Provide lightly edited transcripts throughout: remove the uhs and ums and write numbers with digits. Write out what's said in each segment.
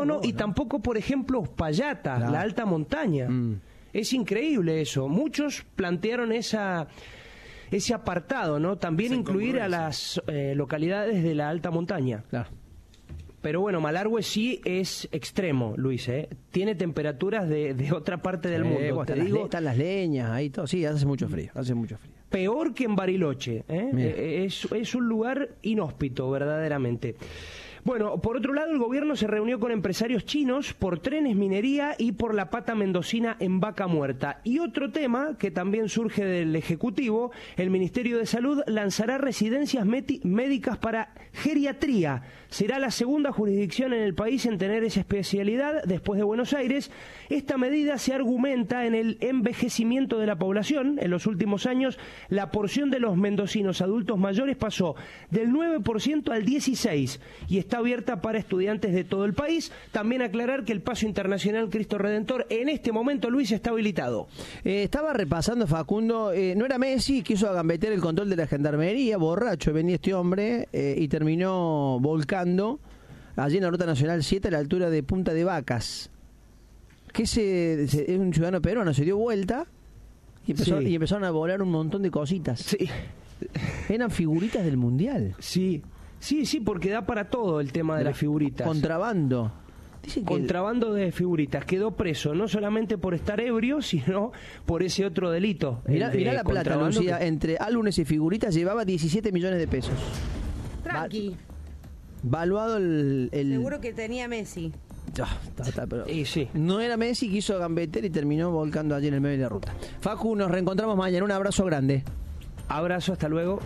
No, y tampoco, por ejemplo, Uspallata, la alta montaña. Es increíble eso. Muchos plantearon ese apartado, ¿no? También incluir a las localidades de la alta montaña. Claro. Pero bueno, Malargüe sí es extremo, Luis, ¿eh? Tiene temperaturas de otra parte del mundo. Bueno, están las leñas, ahí todo. Sí, hace mucho frío, Peor que en Bariloche, ¿eh? Es un lugar inhóspito, verdaderamente. Bueno, por otro lado, el gobierno se reunió con empresarios chinos por trenes, minería y por la pata mendocina en Vaca Muerta. Y otro tema que también surge del Ejecutivo, el Ministerio de Salud lanzará residencias médicas para geriatría. Será la segunda jurisdicción en el país en tener esa especialidad después de Buenos Aires. Esta medida se argumenta en el envejecimiento de la población. En los últimos años, la porción de los mendocinos adultos mayores pasó del 9% al 16% y está abierta para estudiantes de todo el país. También aclarar que el Paso Internacional Cristo Redentor en este momento, Luis, está habilitado. Estaba repasando, Facundo, no era Messi, quiso agambetear el control de la gendarmería, borracho venía este hombre y terminó volcando allí en la Ruta Nacional 7 a la altura de Punta de Vacas. Que es un ciudadano peruano, se dio vuelta y empezaron a volar un montón de cositas. Sí. Eran figuritas del Mundial. Sí, porque da para todo el tema de las figuritas. Contrabando. Contrabando de figuritas. Quedó preso no solamente por estar ebrio, sino por ese otro delito. Mirá la plata, Lucía, entre álbumes y figuritas llevaba 17 millones de pesos. Tranqui. Valuado el... Seguro que tenía Messi. Pero sí. No era Messi, quiso gambetear y terminó volcando allí en el medio de la ruta. Facu, nos reencontramos mañana. Un abrazo grande. Abrazo, hasta luego.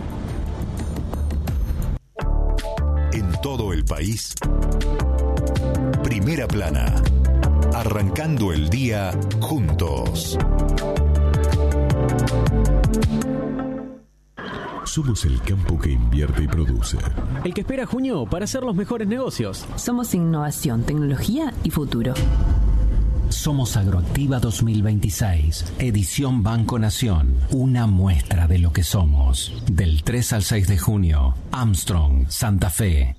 En todo el país, Primera Plana, arrancando el día juntos. Somos el campo que invierte y produce. El que espera junio para hacer los mejores negocios. Somos innovación, tecnología y futuro. Somos Agroactiva 2026, edición Banco Nación, una muestra de lo que somos. Del 3 al 6 de junio, Armstrong, Santa Fe.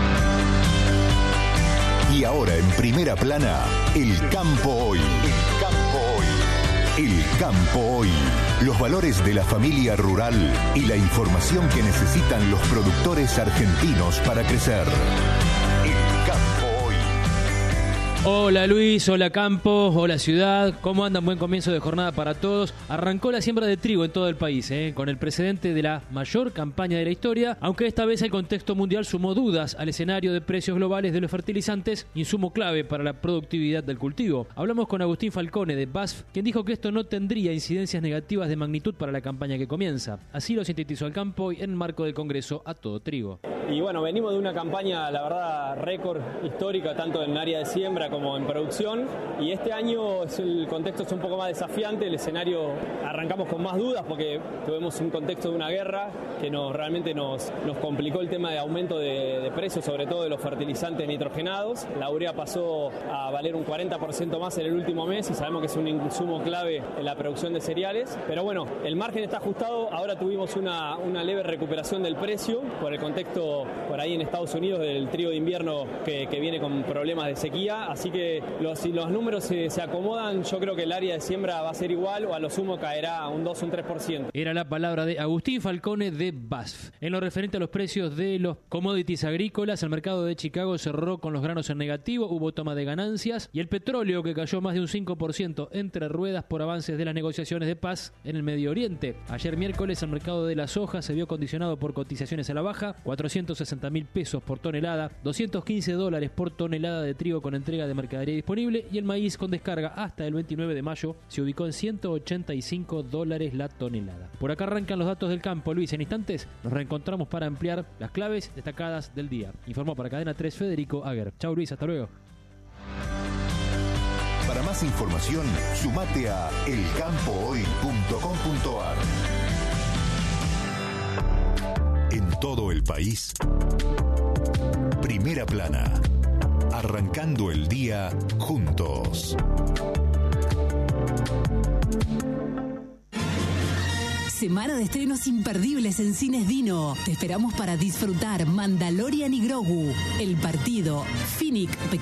Y ahora en Primera Plana, el campo hoy. El campo hoy. El campo hoy. Los valores de la familia rural y la información que necesitan los productores argentinos para crecer. El campo hoy. Hola Luis, hola Campo, hola Ciudad, ¿cómo andan? Buen comienzo de jornada para todos. Arrancó la siembra de trigo en todo el país, con el precedente de la mayor campaña de la historia, aunque esta vez el contexto mundial sumó dudas al escenario de precios globales de los fertilizantes, insumo clave para la productividad del cultivo. Hablamos con Agustín Falcone de BASF, quien dijo que esto no tendría incidencias negativas de magnitud para la campaña que comienza. Así lo sintetizó el Campo en el marco del Congreso A Todo Trigo. Y bueno, venimos de una campaña, la verdad, récord histórica, tanto en área de siembra como en producción, y este año el contexto es un poco más desafiante, el escenario arrancamos con más dudas porque tuvimos un contexto de una guerra que realmente nos complicó el tema de aumento de precios, sobre todo de los fertilizantes nitrogenados. La urea pasó a valer un 40% más en el último mes y sabemos que es un insumo clave en la producción de cereales, pero bueno, el margen está ajustado. Ahora tuvimos una leve recuperación del precio por el contexto por ahí en Estados Unidos del trigo de invierno que viene con problemas de sequía, así que si los números se acomodan, yo creo que el área de siembra va a ser igual o a lo sumo caerá un 2 o un 3%. Era la palabra de Agustín Falcone de BASF. En lo referente a los precios de los commodities agrícolas, el mercado de Chicago cerró con los granos en negativo, hubo toma de ganancias y el petróleo que cayó más de un 5% entre ruedas por avances de las negociaciones de paz en el Medio Oriente. Ayer miércoles el mercado de la soja se vio condicionado por cotizaciones a la baja, 460.000 pesos por tonelada, $215 por tonelada de trigo con entrega de mercadería disponible, y el maíz con descarga hasta el 29 de mayo se ubicó en $185 la tonelada. Por acá arrancan los datos del campo. Luis, en instantes nos reencontramos para ampliar las claves destacadas del día. Informó para Cadena 3 Federico Aguer. Chau Luis, hasta luego. Para más información, sumate a elcampohoy.com.ar. En todo el país, Primera Plana, arrancando el día juntos. Semana de estrenos imperdibles en Cines Dino. Te esperamos para disfrutar Mandalorian y Grogu, El Partido, Finnick,